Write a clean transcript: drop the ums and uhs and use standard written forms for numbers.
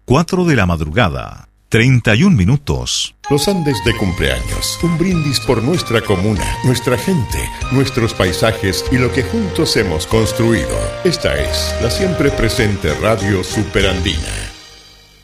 4 de la madrugada, 31 minutos. Los Andes de cumpleaños, un brindis por nuestra comuna, nuestra gente, nuestros paisajes y lo que juntos hemos construido. Esta es la siempre presente Radio Superandina.